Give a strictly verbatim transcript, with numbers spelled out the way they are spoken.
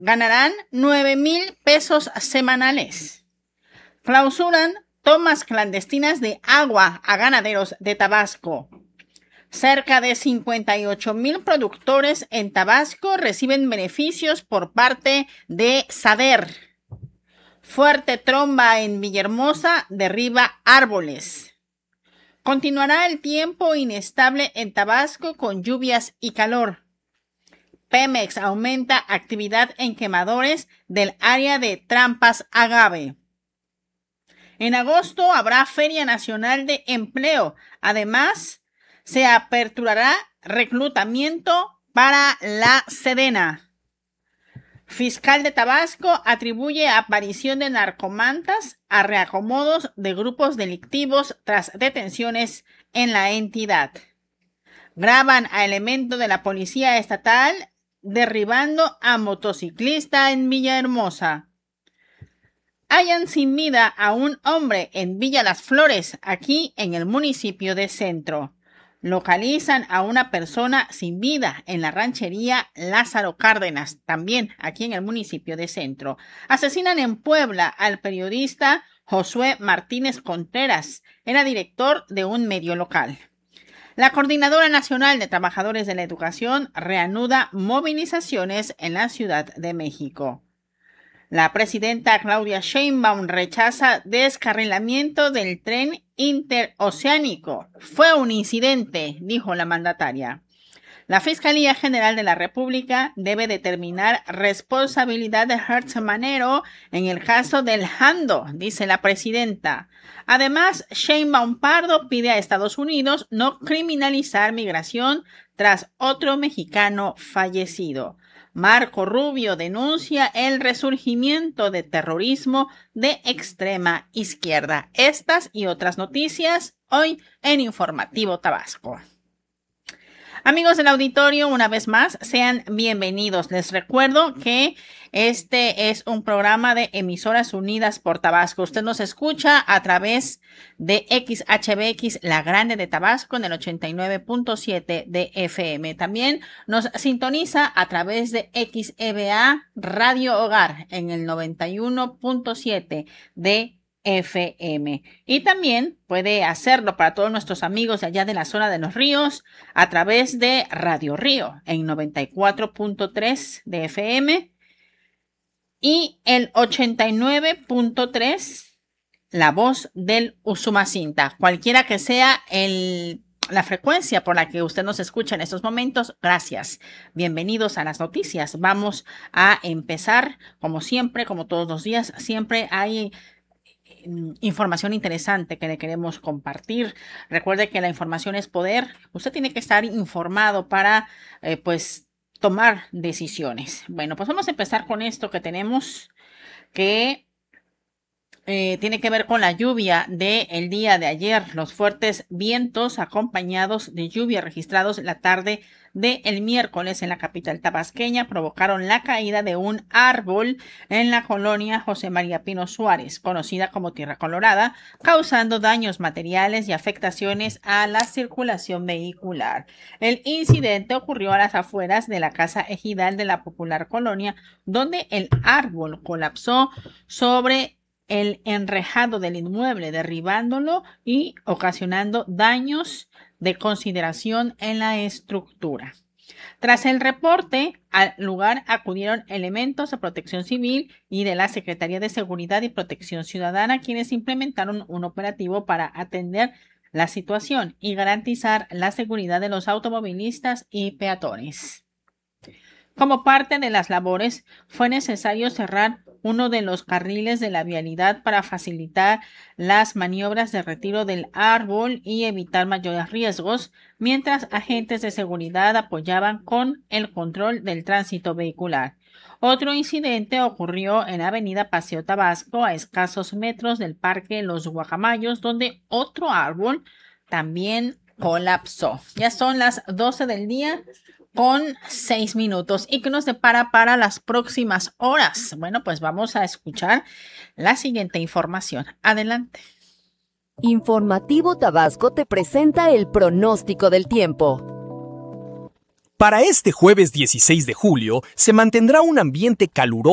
ganarán nueve mil pesos semanales. Clausuran tomas clandestinas de agua a ganaderos de Tabasco. Cerca de cincuenta y ocho mil productores en Tabasco reciben beneficios por parte de SADER. Fuerte tromba en Villahermosa derriba árboles. Continuará el tiempo inestable en Tabasco con lluvias y calor. Pemex aumenta actividad en quemadores del área de Trampas Agave. En agosto habrá Feria Nacional de Empleo. Además, se aperturará reclutamiento para la Sedena. Fiscal de Tabasco atribuye aparición de narcomantas a reacomodos de grupos delictivos tras detenciones en la entidad. Graban a elemento de la policía estatal derribando a motociclista en Villahermosa. Hallan sin vida a un hombre en Villa Las Flores, aquí en el municipio de Centro. Localizan a una persona sin vida en la ranchería Lázaro Cárdenas, también aquí en el municipio de Centro. Asesinan en Puebla al periodista Josué Martínez Contreras, era director de un medio local. La Coordinadora Nacional de Trabajadores de la Educación reanuda movilizaciones en la Ciudad de México. La presidenta Claudia Sheinbaum rechaza descarrilamiento del tren interoceánico. Fue un incidente, dijo la mandataria. La Fiscalía General de la República debe determinar responsabilidad de Hertz Manero en el caso del Jando, dice la presidenta. Además, Sheinbaum Pardo pide a Estados Unidos no criminalizar migración tras otro mexicano fallecido. Marco Rubio denuncia el resurgimiento de terrorismo de extrema izquierda. Estas y otras noticias hoy en Informativo Tabasco. Amigos del auditorio, una vez más, sean bienvenidos. Les recuerdo que este es un programa de Emisoras Unidas por Tabasco. Usted nos escucha a través de X H B X La Grande de Tabasco en el ochenta y nueve punto siete de F M. También nos sintoniza a través de X E B A Radio Hogar en el noventa y uno punto siete de F M. Y también puede hacerlo para todos nuestros amigos de allá de la zona de los ríos a través de Radio Río en noventa y cuatro punto tres de F M y el ochenta y nueve punto tres La Voz del Usumacinta. Cualquiera que sea el la frecuencia por la que usted nos escucha en estos momentos, gracias. Bienvenidos a las noticias. Vamos a empezar, como siempre, como todos los días, siempre hay información interesante que le queremos compartir. Recuerde que la información es poder. Usted tiene que estar informado para, eh, pues, tomar decisiones. Bueno, pues vamos a empezar con esto que tenemos, que eh, tiene que ver con la lluvia del día de ayer. Los fuertes vientos acompañados de lluvia registrados la tarde del miércoles en la capital tabasqueña provocaron la caída de un árbol en la colonia José María Pino Suárez, conocida como Tierra Colorada, causando daños materiales y afectaciones a la circulación vehicular. El incidente ocurrió a las afueras de la casa ejidal de la popular colonia, donde el árbol colapsó sobre el enrejado del inmueble, derribándolo y ocasionando daños de consideración en la estructura. Tras el reporte, al lugar acudieron elementos de Protección Civil y de la Secretaría de Seguridad y Protección Ciudadana, quienes implementaron un operativo para atender la situación y garantizar la seguridad de los automovilistas y peatones. Como parte de las labores, fue necesario cerrar uno de los carriles de la vialidad para facilitar las maniobras de retiro del árbol y evitar mayores riesgos, mientras agentes de seguridad apoyaban con el control del tránsito vehicular. Otro incidente ocurrió en Avenida Paseo Tabasco, a escasos metros del Parque Los Guacamayos, donde otro árbol también colapsó. Ya son las doce del día con seis minutos. ¿Y qué nos depara para las próximas horas? Bueno, pues vamos a escuchar la siguiente información. Adelante. Informativo Tabasco te presenta el pronóstico del tiempo. Para este jueves dieciséis de julio se mantendrá un ambiente caluroso